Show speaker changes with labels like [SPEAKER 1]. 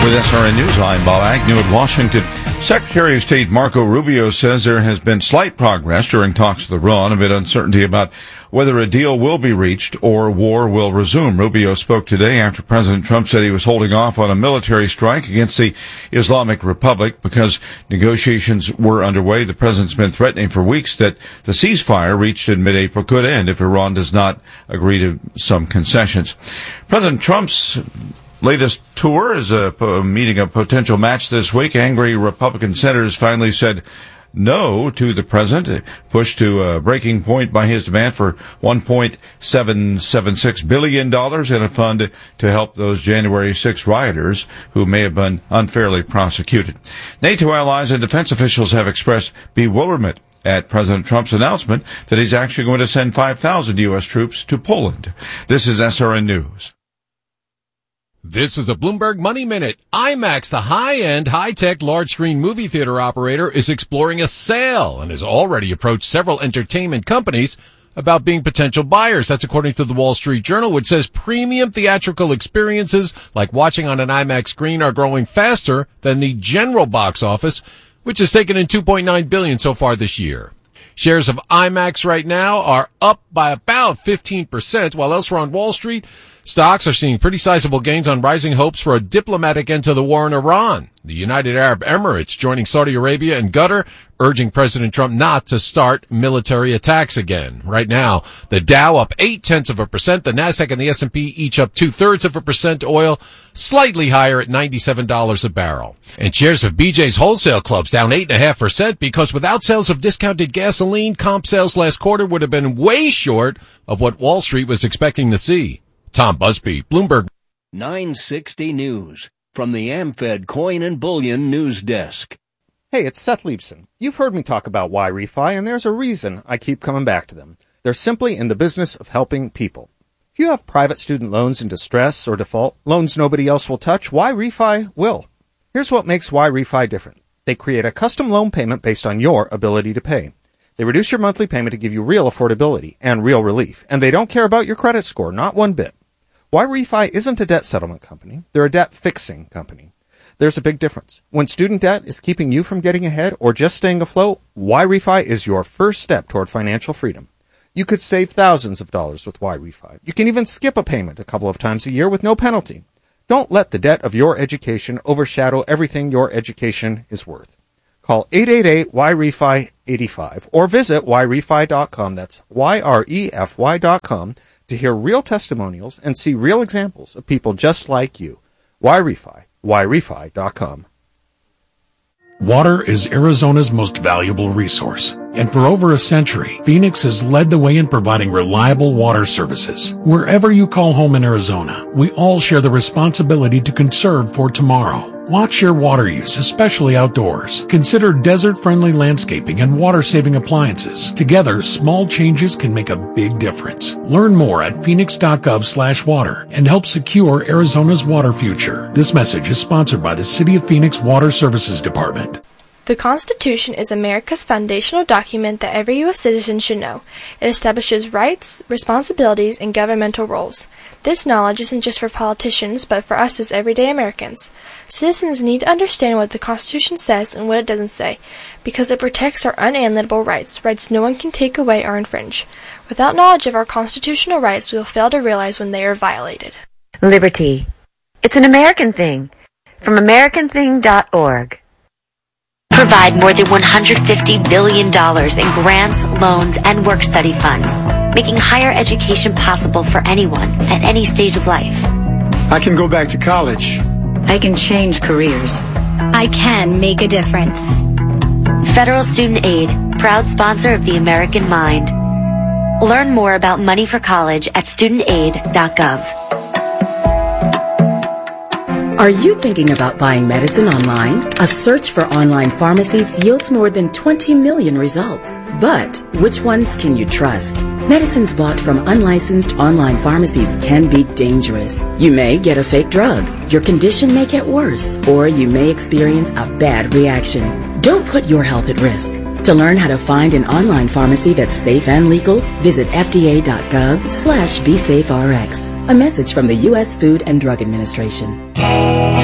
[SPEAKER 1] With SRN News, I'm Bob Agnew in Washington. Secretary of State Marco Rubio says there has been slight progress during talks with Iran amid uncertainty about whether a deal will be reached or war will resume. Rubio spoke today after President Trump said he was holding off on a military strike against the Islamic Republic because negotiations were underway. The president's been threatening for weeks that the ceasefire reached in mid-April could end if Iran does not agree to some concessions. President Trump's latest tour is meeting a potential match this week. Angry Republican senators finally said no to the president, pushed to a breaking point by his demand for $1.776 billion in a fund to help those January 6 rioters who may have been unfairly prosecuted. NATO allies and defense officials have expressed bewilderment at President Trump's announcement that he's actually going to send 5,000 U.S. troops to Poland. This is SRN News.
[SPEAKER 2] This is a Bloomberg Money Minute. IMAX, the high-end, high-tech, large-screen movie theater operator, is exploring a sale and has already approached several entertainment companies about being potential buyers. That's according to the Wall Street Journal, which says premium theatrical experiences like watching on an IMAX screen are growing faster than the general box office, which has taken in $2.9 billion so far this year. Shares of IMAX right now are up by about 15%, while elsewhere on Wall Street, stocks are seeing pretty sizable gains on rising hopes for a diplomatic end to the war in Iran. The United Arab Emirates joining Saudi Arabia and Qatar, urging President Trump not to start military attacks again. Right now, the Dow up 0.8%, the Nasdaq and the S&P each up 0.2%, oil slightly higher at $97 a barrel. And shares of BJ's wholesale clubs down 8.5% because without sales of discounted gasoline, comp sales last quarter would have been way short of what Wall Street was expecting to see. Tom Busby, Bloomberg.
[SPEAKER 3] 960 News from the AmFed Coin and Bullion News Desk.
[SPEAKER 4] Hey, it's Seth Leibson. You've heard me talk about YRefi, and there's a reason I keep coming back to them. They're simply in the business of helping people. If you have private student loans in distress or default, loans nobody else will touch, YRefi will. Here's what makes YRefi different. They create a custom loan payment based on your ability to pay. They reduce your monthly payment to give you real affordability and real relief, and they don't care about your credit score, not one bit. YRefi isn't a debt settlement company. They're a debt fixing company. There's a big difference. When student debt is keeping you from getting ahead or just staying afloat, YRefi is your first step toward financial freedom. You could save thousands of dollars with YRefi. You can even skip a payment a couple of times a year with no penalty. Don't let the debt of your education overshadow everything your education is worth. Call 888-YREFI-85 or visit YRefi.com. That's YREFY.com. to hear real testimonials and see real examples of people just like you. YRefi, YRefi.com.
[SPEAKER 5] Water is Arizona's most valuable resource, and for over a century, Phoenix has led the way in providing reliable water services. Wherever you call home in Arizona, we all share the responsibility to conserve for tomorrow. Watch your water use, especially outdoors. Consider desert-friendly landscaping and water-saving appliances. Together, small changes can make a big difference. Learn more at phoenix.gov/water and help secure Arizona's water future. This message is sponsored by the City of Phoenix Water Services Department.
[SPEAKER 6] The Constitution is America's foundational document that every U.S. citizen should know. It establishes rights, responsibilities, and governmental roles. This knowledge isn't just for politicians, but for us as everyday Americans. Citizens need to understand what the Constitution says and what it doesn't say, because it protects our unalienable rights, rights no one can take away or infringe. Without knowledge of our constitutional rights, we will fail to realize when they are violated.
[SPEAKER 7] Liberty. It's an American thing. From AmericanThing.org. Provide more than $150 billion in grants, loans, and work-study funds, making higher education possible for anyone at any stage of life.
[SPEAKER 8] I can go back to college.
[SPEAKER 9] I can change careers. I can make a difference.
[SPEAKER 7] Federal Student Aid, proud sponsor of the American Mind. Learn more about money for college at studentaid.gov.
[SPEAKER 10] Are you thinking about buying medicine online? A search for online pharmacies yields more than 20 million results. But which ones can you trust? Medicines bought from unlicensed online pharmacies can be dangerous. You may get a fake drug, your condition may get worse, or you may experience a bad reaction. Don't put your health at risk. To learn how to find an online pharmacy that's safe and legal, visit fda.gov/BeSafeRx. A message from the U.S. Food and Drug Administration.